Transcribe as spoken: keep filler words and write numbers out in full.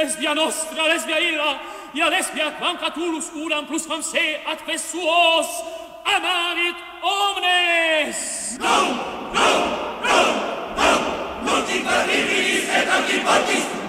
lesbia nostra, lesbia illa, ia lesbia quam catulus uram plus quam se ad quesuos amavit omnes. Non, non, non, non, non ti parlivis et anti partis